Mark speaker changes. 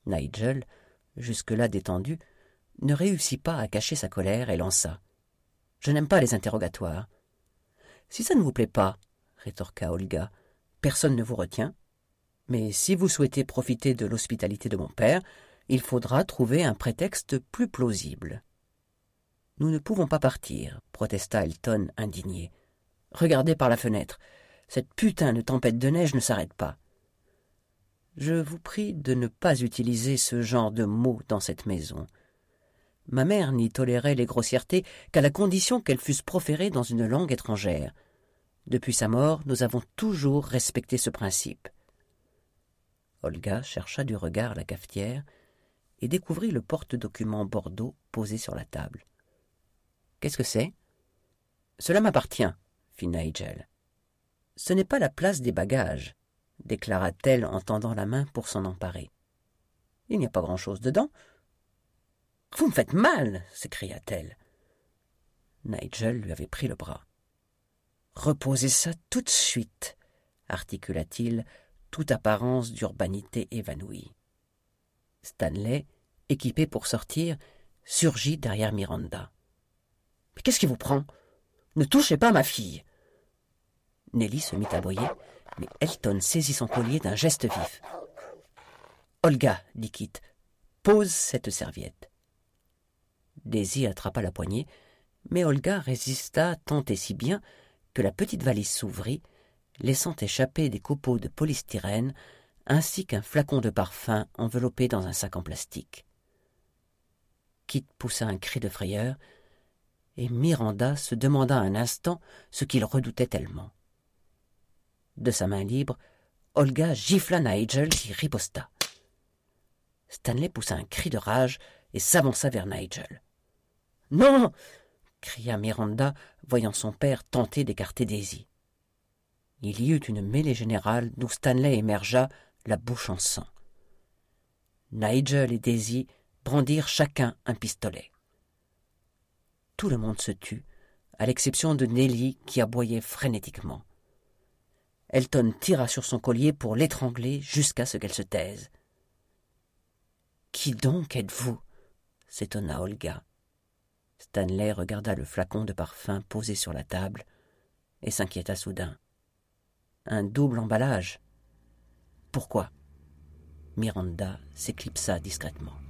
Speaker 1: Nigel, jusque-là détendu, ne réussit pas à cacher sa colère et lança. « Je n'aime pas les interrogatoires. »« Si ça ne vous plaît pas, rétorqua Olga, personne ne vous retient. Mais si vous souhaitez profiter de l'hospitalité de mon père, il faudra trouver un prétexte plus plausible. »« Nous ne pouvons pas partir, protesta Elton, indigné. Regardez par la fenêtre. Cette putain de tempête de neige ne s'arrête pas. » Je vous prie de ne pas utiliser ce genre de mots dans cette maison. Ma mère n'y tolérait les grossièretés qu'à la condition qu'elles fussent proférées dans une langue étrangère. Depuis sa mort, nous avons toujours respecté ce principe. Olga chercha du regard la cafetière et découvrit le porte-document bordeaux posé sur la table. « Qu'est-ce que c'est ?»« Cela m'appartient, » fit Nigel. « Ce n'est pas la place des bagages, » déclara-t-elle en tendant la main pour s'en emparer. « Il n'y a pas grand-chose dedans. »« Vous me faites mal !» s'écria-t-elle. Nigel lui avait pris le bras. « Reposez ça tout de suite !» articula-t-il, toute apparence d'urbanité évanouie. Stanley, équipé pour sortir, surgit derrière Miranda. « Mais qu'est-ce qui vous prend? Ne touchez pas ma fille !» Nelly se mit à briller, mais Elton saisit son collier d'un geste vif. « Olga, dit Kit, pose cette serviette. » Daisy attrapa la poignée, mais Olga résista tant et si bien que la petite valise s'ouvrit, laissant échapper des copeaux de polystyrène ainsi qu'un flacon de parfum enveloppé dans un sac en plastique. Kit poussa un cri de frayeur, et Miranda se demanda un instant ce qu'il redoutait tellement. De sa main libre, Olga gifla Nigel qui riposta. Stanley poussa un cri de rage et s'avança vers Nigel. « Non !» cria Miranda, voyant son père tenter d'écarter Daisy. Il y eut une mêlée générale d'où Stanley émergea, la bouche en sang. Nigel et Daisy brandirent chacun un pistolet. Tout le monde se tut, à l'exception de Nelly qui aboyait frénétiquement. Elton tira sur son collier pour l'étrangler jusqu'à ce qu'elle se taise. « Qui donc êtes-vous » s'étonna Olga. Stanley regarda le flacon de parfum posé sur la table et s'inquiéta soudain. Un double emballage. Pourquoi? Miranda s'éclipsa discrètement.